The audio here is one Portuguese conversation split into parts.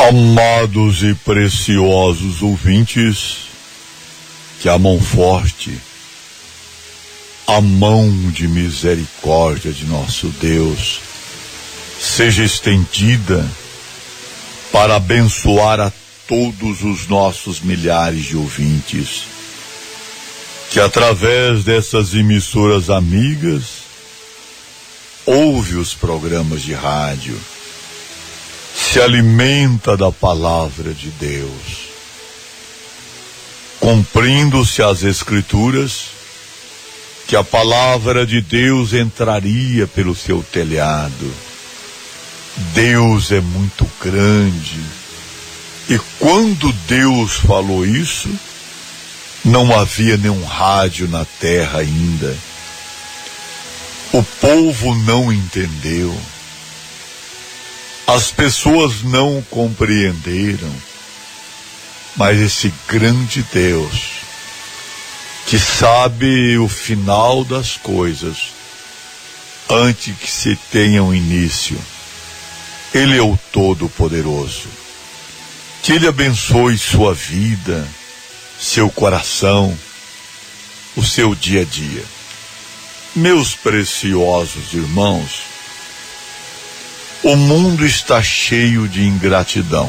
Amados e preciosos ouvintes, que a mão forte, a mão de misericórdia de nosso Deus, seja estendida para abençoar a todos os nossos milhares de ouvintes, que através dessas emissoras amigas, ouve os programas de rádio, se alimenta da palavra de Deus, cumprindo-se as Escrituras, que a palavra de Deus entraria pelo seu telhado. Deus é muito grande, e quando Deus falou isso, não havia nenhum rádio na terra ainda. O povo não entendeu. As pessoas não compreenderam, mas esse grande Deus, que sabe o final das coisas, antes que se tenha um início, Ele é o Todo-Poderoso. Que Ele abençoe sua vida, seu coração, o seu dia a dia. Meus preciosos irmãos, o mundo está cheio de ingratidão.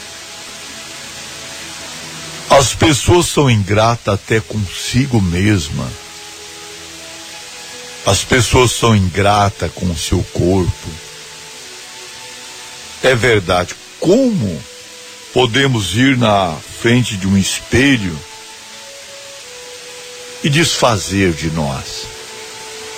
As pessoas são ingratas até consigo mesma. As pessoas são ingratas com o seu corpo. É verdade. Como podemos ir na frente de um espelho e desfazer de nós?